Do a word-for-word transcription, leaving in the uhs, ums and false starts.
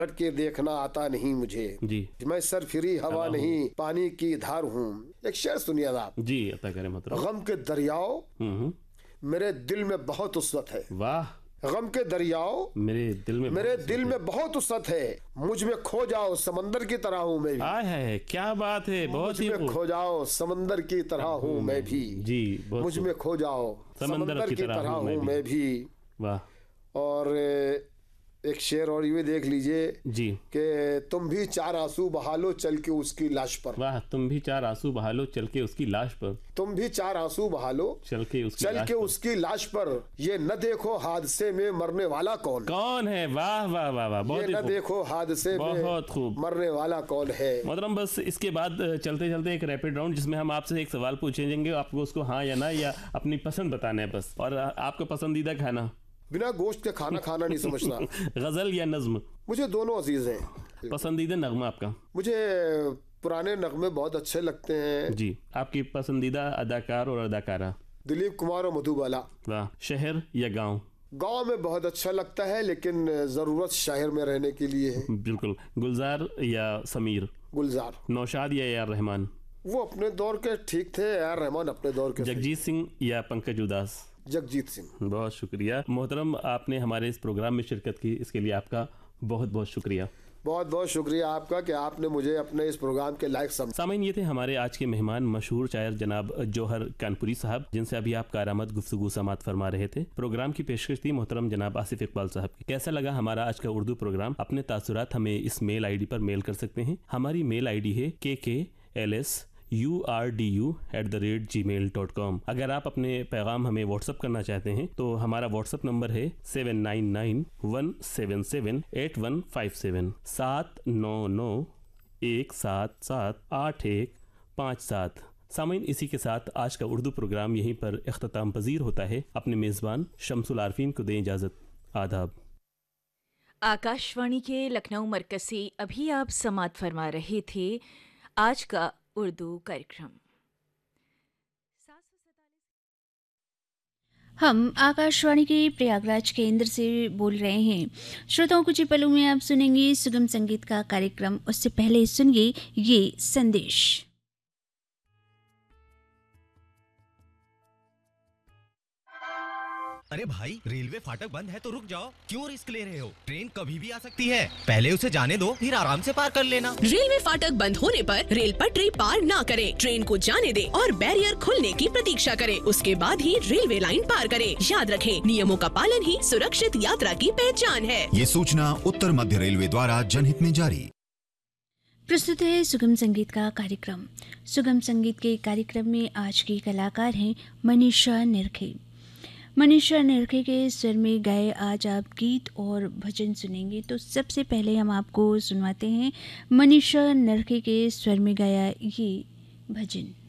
पलट के देखना आता नहीं मुझे जी। मैं सरफिरी हवा नहीं पानी की धार हूँ। एक शेर सुनिए आप जी, अता करें मतलब। गम के दरियाओ हम्म मेरे दिल में बहुत उसवत है। वाह। गम के दरियाओ मेरे दिल में मेरे दिल में बहुत उसवत है। मुझ में खो जाओ समंदर की तरह हूँ मैं भी। आय है, क्या बात है, बहुत ही मुझ में खो जाओ समंदर की तरह हूँ मैं भी। जी, बहुत मुझ में खो जाओ समंदर की तरह हूँ मैं भी। वाह। और एक शेर और ये देख लीजिए जी कि तुम भी चार आंसू बहा लो चल के उसकी लाश पर। वाह। तुम भी चार आंसू बहा लो चल के उसकी लाश पर। तुम भी चार आंसू बहा लो चल के उसकी चल लाश के पर। उसकी लाश पर ये न देखो हादसे में मरने वाला कौन कौन है। वाह वाह वाह वाह, बहुत ये ही न खूब। देखो हादसे में बहुत खूब। मरने वाला कौन है। मोहतरम, बस इसके बाद चलते चलते एक रैपिड राउंड जिसमें हम आपसे एक सवाल पूछेंगे, आपको उसको हाँ या ना या अपनी पसंद बताना है बस। और आपका पसंदीदा खाना? बिना गोश्त के खाना खाना नहीं समझता। गजल या नज्म? मुझे दोनों अजीज हैं। पसंदीदा नगमा आपका? मुझे पुराने नगमे बहुत अच्छे लगते हैं। जी। आपकी पसंदीदा अदाकार और अदाकारा? दिलीप कुमार और मधुबाला। वाह। शहर या गांव? गांव में बहुत अच्छा लगता है लेकिन जरूरत शहर में रहने के लिए है। बिल्कुल। गुलजार या समीर? गुलजार। नौशाद या यार रहमान? वो अपने दौर के ठीक थे, यार रहमान अपने दौर के। जगजीत सिंह या पंकज उदास? जगजीत सिंह। बहुत शुक्रिया मोहतरम, आपने हमारे इस प्रोग्राम में शिरकत की, इसके लिए आपका बहुत बहुत शुक्रिया। बहुत बहुत शुक्रिया आपका कि आपने मुझे अपने इस प्रोग्राम के लायक समझा। सामीन, ये थे हमारे आज के मेहमान, मशहूर शायर जनाब जौहर कानपुरी साहब, जिनसे अभी आप कारामद गुफ्तगू समात फरमा रहे थे। प्रोग्राम की पेशकश थी मोहतरम जनाब आसिफ इकबाल साहब की। कैसा लगा हमारा आज का उर्दू प्रोग्राम? अपने तासुरात हमें इस मेल आई डी पर मेल कर सकते हैं। हमारी मेल आई डी है के के L S U R D you at the rate ji mail dot com. अगर आप अपने पैगाम हमें व्हाट्सअप करना चाहते हैं तो हमारा व्हाट्सअप नंबर है seven nine nine one seven seven eight one five seven, सात नौ नौ एक सात सात आठ एक पाँच सात। सामीन, इसी के साथ आज का उर्दू प्रोग्राम यहीं पर इख्तिताम पजीर होता है। अपने मेज़बान शम्सुल आरफीन को दें इजाज़त। आदाब। आकाशवाणी के लखनऊ मरकज़ से अभी आप समात फरमा रहे थे आज का उर्दू कार्यक्रम। हम आकाशवाणी के प्रयागराज केंद्र से बोल रहे हैं। श्रोताओं, कुछ ही पलों में आप सुनेंगे सुगम संगीत का कार्यक्रम। उससे पहले सुनिए ये संदेश। अरे भाई, रेलवे फाटक बंद है तो रुक जाओ, क्यों रिस्क ले रहे हो? ट्रेन कभी भी आ सकती है, पहले उसे जाने दो, फिर आराम से पार कर लेना। रेलवे फाटक बंद होने पर रेल पटरी पार ना करे, ट्रेन को जाने दे और बैरियर खुलने की प्रतीक्षा करे, उसके बाद ही रेलवे लाइन पार करे। याद रखें, नियमों का पालन ही सुरक्षित यात्रा की पहचान है। ये सूचना उत्तर मध्य रेलवे द्वारा जनहित में जारी। प्रस्तुत है सुगम संगीत का कार्यक्रम। सुगम संगीत के कार्यक्रम में आज के कलाकार हैं मनीषा निरखे। मनीषा निरखे के स्वर में गाए आज आप गीत और भजन सुनेंगे। तो सबसे पहले हम आपको सुनवाते हैं मनीषा निरखे के स्वर में गाया ये भजन।